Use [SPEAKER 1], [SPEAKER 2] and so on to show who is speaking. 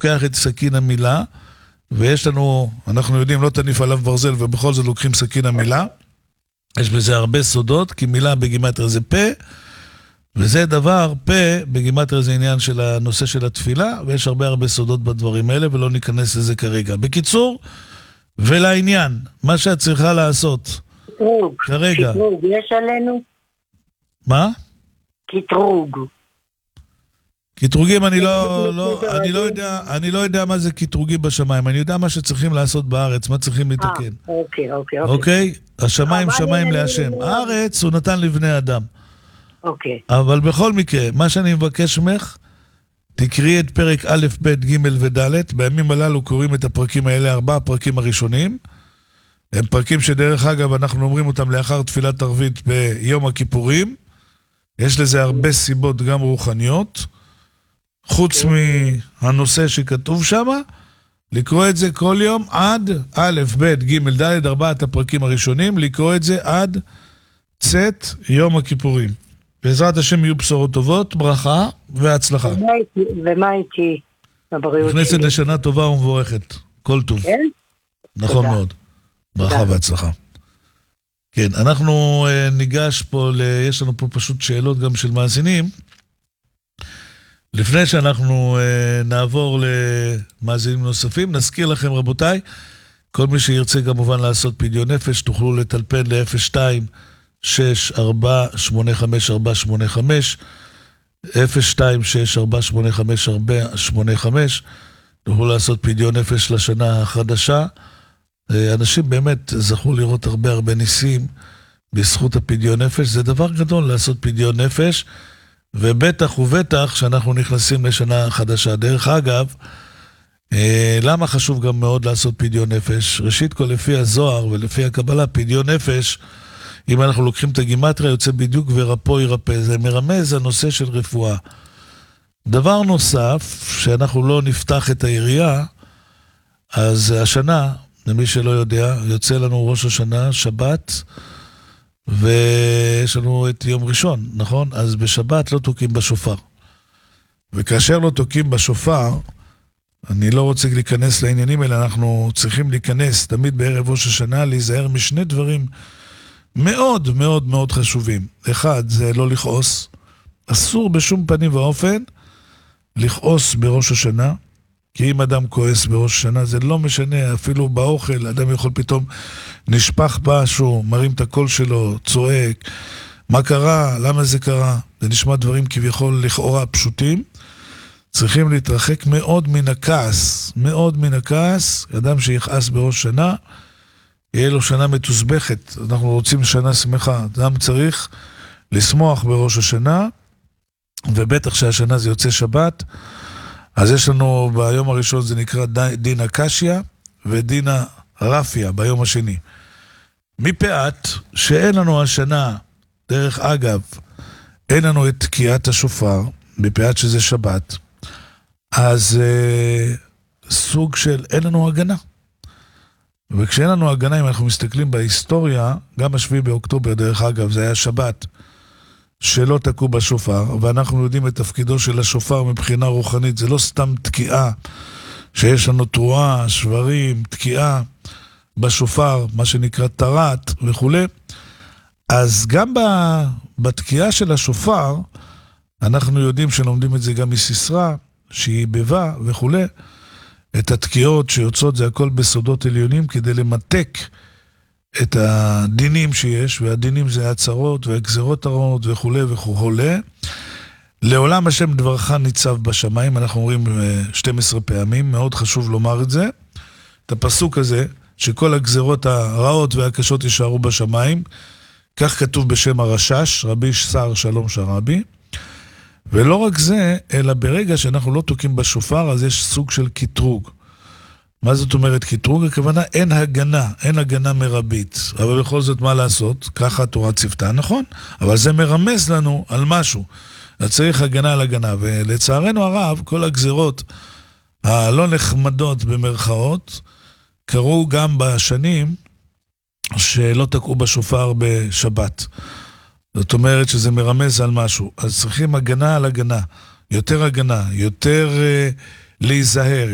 [SPEAKER 1] לוקח את סכין המילה, ויש לנו, אנחנו יודעים, לא תניף עליו ברזל, ובכל זאת לוקחים סכין המילה. יש בזה הרבה סודות, כי מילה בגימטריה זה פה, וזה דבר, פה בגימטריה זה עניין של הנושא של התפילה, ויש הרבה סודות בדברים האלה, ולא ניכנס לזה כרגע. בקיצור, ולעניין, מה שאת צריכה לעשות כרגע.
[SPEAKER 2] קטרוג, יש עלינו?
[SPEAKER 1] מה?
[SPEAKER 2] קטרוג.
[SPEAKER 1] קטרוגים אני לא יודע מה זה קטרוגים בשמיים, אני יודע מה שצריכים לעשות בארץ, מה צריכים לתקן. אוקיי? השמיים שמיים להשם. הארץ הוא נתן לבני אדם.
[SPEAKER 2] אוקיי.
[SPEAKER 1] אבל בכל מקרה, מה שאני מבקש ממך, תקראי את פרק א', ב', ג' וד', בימים הללו קוראים את הפרקים האלה, 4 הפרקים הראשונים, הם פרקים שדרך אגב אנחנו אומרים אותם לאחר תפילת ערבית ביום הכיפורים, יש לזה הרבה סיבות גם רוחניות, חוץ מהנושא שכתוב שם, לקרוא את זה כל יום עד א', ב', ג', ד', 4 הפרקים הראשונים, לקרוא את זה עד צאת יום הכיפורים. בעזרת השם יהיו בשורות טובות, ברכה והצלחה.
[SPEAKER 2] ומה איתי?
[SPEAKER 1] נכנסת לשנה טובה ומבורכת. כל טוב.
[SPEAKER 2] כן?
[SPEAKER 1] נכון מאוד. ברכה והצלחה. כן, אנחנו ניגש פה, יש לנו פה פשוט שאלות גם של מאזינים. לפני שאנחנו נעבור למאזינים נוספים, נזכיר לכם רבותיי, כל מי שירצה כמובן לעשות פדיון נפש, תוכלו לטלפן ל-02 6485485 02-6485485 תוכלו לעשות פדיון נפש לשנה החדשה. אנשים באמת זכו לראות הרבה ניסים בזכות הפדיון נפש. זה דבר גדול לעשות פדיון נפש, ובטח ובטח שאנחנו נכנסים לשנה חדשה. דרך אגב, למה חשוב גם מאוד לעשות פדיון נפש? ראשית כל, לפי הזוהר ולפי הקבלה, פדיון נפש, אם אנחנו לוקחים את הגימטריה, יוצא בדיוק ורפו ירפא. זה מרמז הנושא של רפואה. דבר נוסף, שאנחנו לא נפתח את העירייה, אז השנה, למי שלא יודע, יוצא לנו ראש השנה, שבת, ויש לנו את יום ראשון, נכון? אז בשבת לא תוקים בשופר. וכאשר לא תוקים בשופר, אני לא רוצה להיכנס לעניינים האלה, אנחנו צריכים להיכנס תמיד בערב ראש השנה, להיזהר משני דברים מאוד מאוד מאוד חשובים. אחד, זה לא לכעוס. אסור בשום פנים ואופן לכעוס בראש השנה, כי אם אדם כועס בראש השנה, זה לא משנה, אפילו באוכל, אדם יכול פתאום נשפך משהו, מרים את הקול שלו, צועק, מה קרה, למה זה קרה? זה נשמע דברים כביכול לכאורה פשוטים. צריכים להתרחק מאוד מן הכעס, מאוד מן הכעס. אדם שיכעס בראש שנה, יהיה לו שנה מתוסבכת. אנחנו רוצים שנה שמחה. אדם צריך לשמוח בראש השנה, ובטח שהשנה זה יוצא שבת. אז יש לנו ביום הראשון זה נקרא דין הקשיא, ודין הרפיה ביום השני. מפאת שאין לנו השנה, דרך אגב, אין לנו את תקיעת השופר, מפאת שזה שבת, אז סוג של אין לנו הגנה. וכשאין לנו הגנה, אם אנחנו מסתכלים בהיסטוריה, גם השביעי באוקטובר, דרך אגב, זה היה שבת, שלא תקעו בשופר, ואנחנו יודעים את תפקידו של השופר מבחינה רוחנית, זה לא סתם תקיעה, שיש לנו תרועה, שברים, תקיעה בשופר, מה שנקרא תרת וכו'. אז גם בתקיעה של השופר, אנחנו יודעים שלומדים את זה גם מסיסרא, שהיא בבה וכו'. את התקיעות שיוצאות זה הכל בסודות עליונים, כדי למתק את הדינים שיש, והדינים זה הצרות והגזרות הרעות וכו' וכו'. לעולם השם דברך ניצב בשמיים, אנחנו אומרים 12 פעמים, מאוד חשוב לומר את זה. את הפסוק הזה, שכל הגזרות הרעות והקשות יישארו בשמיים, כך כתוב בשם הרשש, רבי שר שלום שרבי. ולא רק זה, אלא ברגע שאנחנו לא תוקים בשופר, אז יש סוג של קטרוג. מה זאת אומרת קטרוג? הכוונה אין הגנה, אין הגנה מרבית. אבל בכל זאת מה לעשות? ככה התורה ציוותה, נכון? אבל זה מרמז לנו על משהו. צריך הגנה על הגנה. ולצערנו הרב, כל הגזירות הלא נחמדות במרכאות, קרו גם בשנים שלא תקעו בשופר בשבת. זאת אומרת שזה מרמז על משהו. אז צריכים הגנה על הגנה. יותר הגנה, יותר להיזהר.